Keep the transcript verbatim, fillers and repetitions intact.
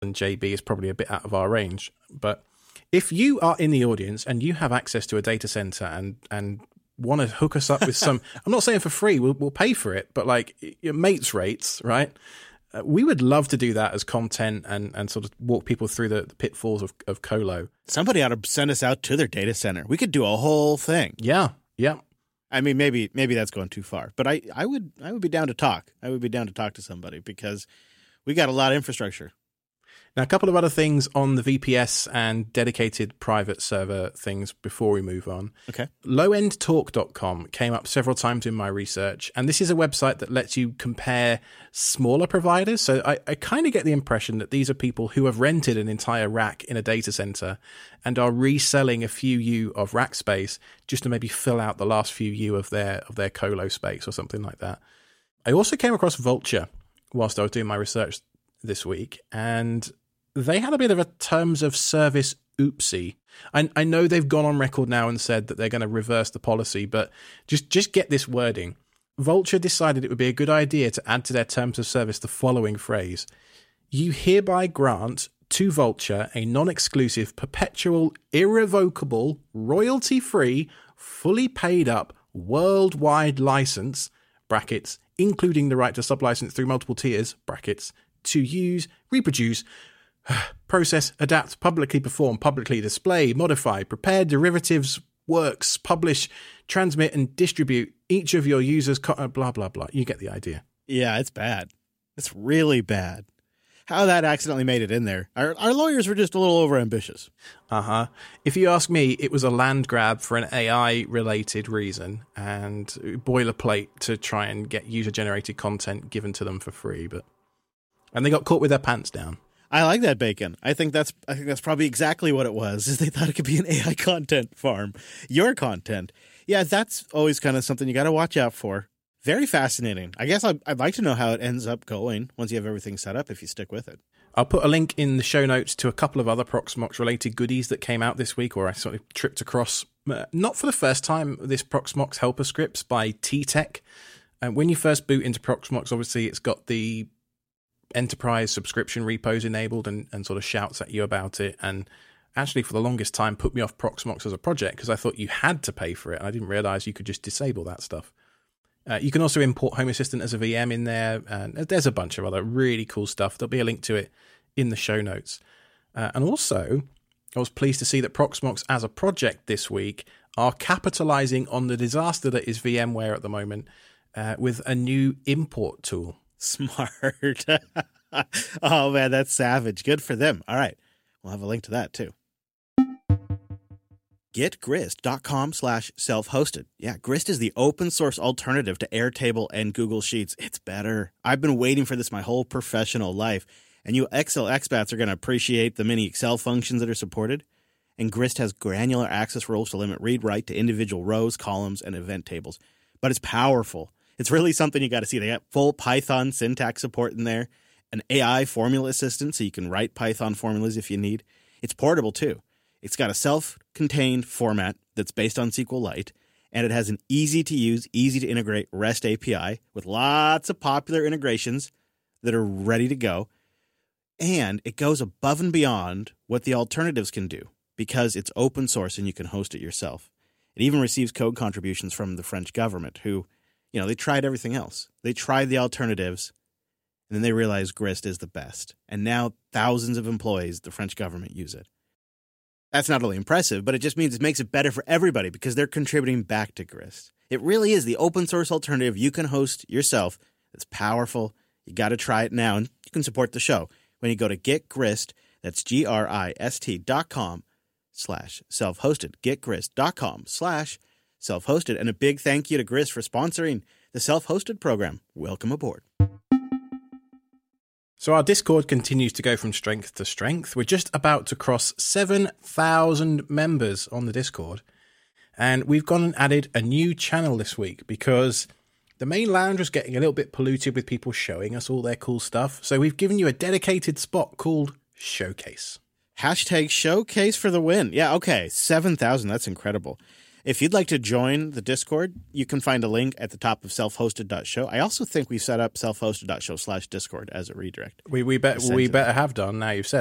and J B is probably a bit out of our range. But if you are in the audience and you have access to a data center and and want to hook us up with some, I'm not saying for free, we'll, we'll pay for it, but like your mates rates, right? Uh, we would love to do that as content and, and sort of walk people through the, the pitfalls of, of colo. Somebody ought to send us out to their data center. We could do a whole thing. Yeah, yeah. I mean, maybe maybe that's going too far, but I, I would I would be down to talk. I would be down to talk to somebody because we got a lot of infrastructure. Now, a couple of other things on the V P S and dedicated private server things before we move on. Okay. low end talk dot com came up several times in my research, and this is a website that lets you compare smaller providers. So I, I kind of get the impression that these are people who have rented an entire rack in a data center and are reselling a few U of rack space just to maybe fill out the last few U of their of their colo space or something like that. I also came across Vultr whilst I was doing my research this week, and they had a bit of a terms of service oopsie. I, I know they've gone on record now and said that they're going to reverse the policy, but just, just get this wording. Vultr decided it would be a good idea to add to their terms of service the following phrase: you hereby grant to Vultr a non-exclusive, perpetual, irrevocable, royalty-free, fully paid up, worldwide license, brackets, including the right to sublicense through multiple tiers, brackets, to use, reproduce, process, adapt, publicly perform, publicly display, modify, prepare derivatives, works, publish, transmit, and distribute each of your users, co- blah, blah, blah. You get the idea. Yeah, it's bad. It's really bad. How that accidentally made it in there. Our, our lawyers were just a little overambitious. Uh-huh. If you ask me, it was a land grab for an A I-related reason and boilerplate to try and get user-generated content given to them for free. But and they got caught with their pants down. I like that, Bacon. I think that's I think that's probably exactly what it was, is they thought it could be an A I content farm. Your content. Yeah, that's always kind of something you got to watch out for. Very fascinating. I guess I'd, I'd like to know how it ends up going once you have everything set up, if you stick with it. I'll put a link in the show notes to a couple of other Proxmox-related goodies that came out this week, or I sort of tripped across, uh, not for the first time, this Proxmox helper scripts by T-Tech. And when you first boot into Proxmox, obviously it's got the enterprise subscription repos enabled and, and sort of shouts at you about it. And actually, for the longest time, put me off Proxmox as a project because I thought you had to pay for it. And I didn't realize you could just disable that stuff. Uh, you can also import Home Assistant as a V M in there. And there's a bunch of other really cool stuff. There'll be a link to it in the show notes. Uh, and also, I was pleased to see that Proxmox as a project this week are capitalizing on the disaster that is VMware at the moment uh, with a new import tool. Smart. Oh, man, that's savage. Good for them. All right. We'll have a link to that, too. GetGrist.com slash self-hosted. Yeah, Grist is the open source alternative to Airtable and Google Sheets. It's better. I've been waiting for this my whole professional life. And you Excel expats are going to appreciate the many Excel functions that are supported. And Grist has granular access rules to limit read-write to individual rows, columns, and event tables. But it's powerful. It's really something you got to see. They got full Python syntax support in there, an A I formula assistant so you can write Python formulas if you need. It's portable, too. It's got a self-contained format that's based on SQLite, and it has an easy-to-use, easy-to-integrate REST A P I with lots of popular integrations that are ready to go. And it goes above and beyond what the alternatives can do because it's open source and you can host it yourself. It even receives code contributions from the French government who, you know, they tried everything else. They tried the alternatives, and then they realized Grist is the best. And now thousands of employees, the French government, use it. That's not only impressive, but it just means it makes it better for everybody because they're contributing back to Grist. It really is the open source alternative you can host yourself. It's powerful. You got to try it now, and you can support the show when you go to GetGrist. That's G-R-I-S-T dot com slash self-hosted. GetGrist.com slash self-hosted. And a big thank you to Grist for sponsoring the self-hosted program. Welcome aboard. So our Discord continues to go from strength to strength. We're just about to cross seven thousand members on the Discord. And we've gone and added a new channel this week because the main lounge was getting a little bit polluted with people showing us all their cool stuff. So we've given you a dedicated spot called Showcase. Hashtag Showcase for the win. Yeah, okay. seven thousand. That's incredible. If you'd like to join the Discord, you can find a link at the top of self-hosted dot show. I also think we set up self-hosted dot show slash Discord as a redirect. We we bet we better have done now you've said